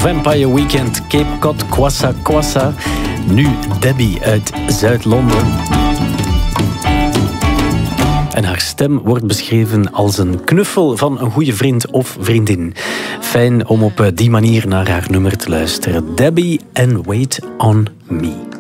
Vampire Weekend, Cape Cod, Kwassa Kwassa. Nu Debbie uit Zuid-Londen. En haar stem wordt beschreven als een knuffel van een goede vriend of vriendin. Fijn om op die manier naar haar nummer te luisteren. Debbie and Wait on Me.